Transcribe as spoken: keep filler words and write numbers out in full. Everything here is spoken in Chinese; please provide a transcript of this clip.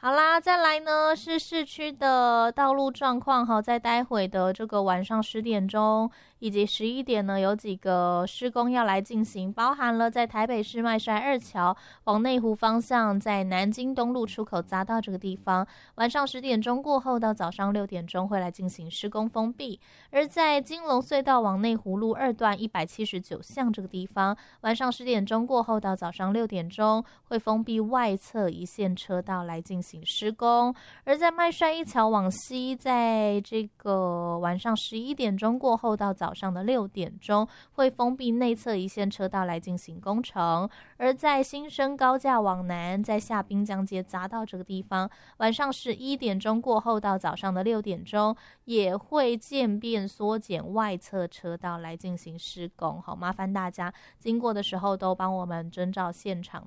好啦，再来呢是市区的道路状况哈，在待会的这个晚上十点钟以及十一点呢，有几个施工要来进行，包含了在台北市麦帅二桥往内湖方向，在南京东路出口匝道这个地方，晚上十点钟过后到早上六点钟会来进行施工封闭；而在金龙隧道往内湖路二段一百七十九巷这个地方，晚上十点钟过后到早上六点钟会封闭外侧一线车道来进行施工。而在麦帅一桥往西，在这个晚上十一点钟过后到早上的六点钟会封闭内侧一线车道来进行工程。而在新生高架往南，在下滨江街匝道这个地方，晚上十一点钟过后到早上的六点钟也会渐变缩减外侧车道来进行施工。好，麻烦大家经过的时候都帮我们遵照现场